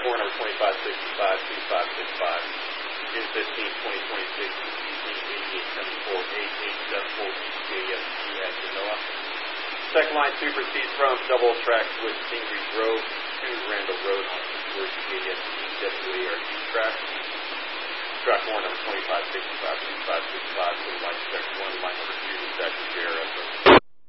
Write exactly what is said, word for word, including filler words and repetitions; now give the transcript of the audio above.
four, number twenty-five sixty-five, two five six five. June fifteenth, twenty twenty-six, eighty-eight seventy-four, eight eight seven four, E J S T at Genoa. Second line two proceeds from double track with Stingrich Road to Randall Road on Eastward E J S T W A R T track. Track one, number twenty-five sixty-five, two five six five, to line check one, line number two, dispatcher J R S.